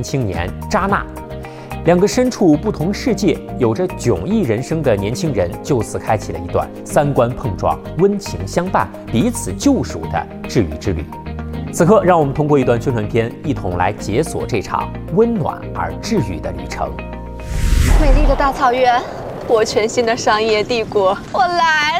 青年扎娜。两个身处不同世界、有着迥异人生的年轻人，就此开启了一段三观碰撞、温情相伴、彼此救赎的治愈之旅。此刻，让我们通过一段宣传片，一同来解锁这场温暖而治愈的旅程。 美丽的大草原，我全新的商业帝国，我来